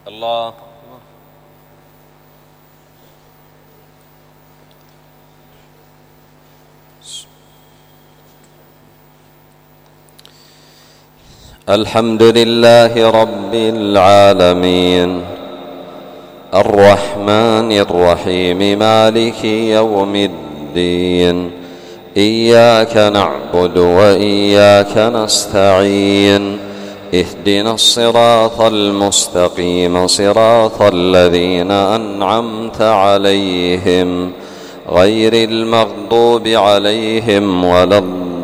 الله. الحمد لله رب العالمين الرحمن الرحيم مالك يوم الدين، إياك نعبد وإياك نستعين، اهدنا الصراط المستقيم صراط الذين أنعمت عليهم غير المغضوب عليهم ولا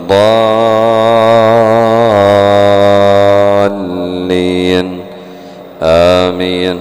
الضالين، آمين.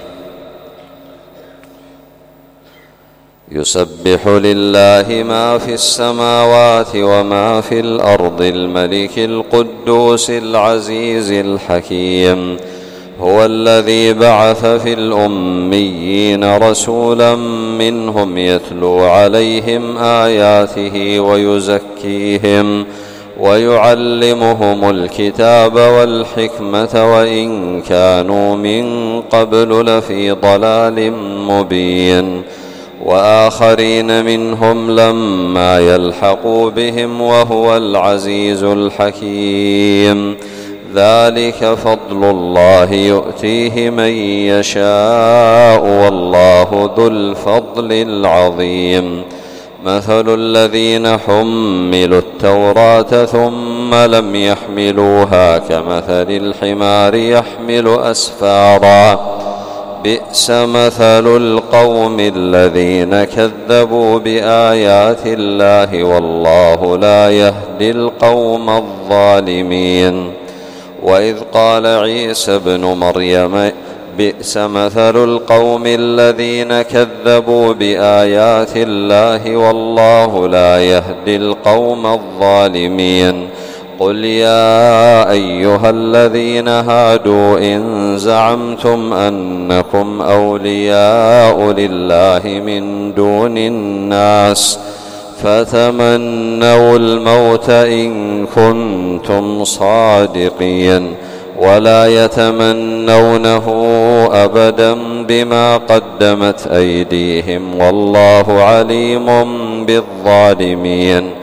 يسبح لله ما في السماوات وما في الأرض الملك القدوس العزيز الحكيم، هو الذي بعث في الأميين رسولا منهم يتلو عليهم آياته ويزكيهم ويعلمهم الكتاب والحكمة وإن كانوا من قبل لفي ضلال مبين، وآخرين منهم لما يلحقوا بهم وهو العزيز الحكيم. ذلك فضل الله يؤتيه من يشاء والله ذو الفضل العظيم. مثل الذين حملوا التوراة ثم لم يحملوها كمثل الحمار يحمل أسفارا، بئس مثل القوم الذين كذبوا بآيات الله والله لا يهدي القوم الظالمين. وإذ قال عيسى ابن مريم بئس مثل القوم الذين كذبوا بآيات الله والله لا يهدي القوم الظالمين. قل يا أيها الذين هادوا إن زعمتم أنكم أولياء لله من دون الناس فتمنوا الموت إن كنتم صادقين ولا يتمنونه أبدا بما قدمت أيديهم والله عليم بالظالمين.